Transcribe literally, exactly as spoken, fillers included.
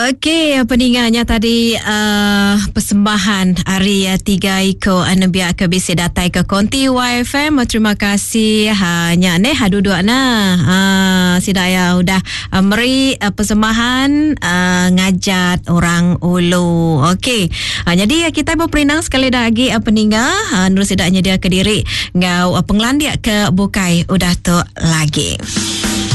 Okey, peninggalnya tadi uh, persembahan hari uh, tiga iko anabia ke bisi datai ke konti Y F M. Terima kasih hanya ne hadu dua na. Uh, sidaya udah uh, meri uh, persembahan uh, ngajat orang ulu. Okey. Uh, jadi uh, kita berperinang sekali lagi uh, peninggal uh, nur sidaknya dia ke diri ngau uh, penglandia ke bukai udah tu lagi.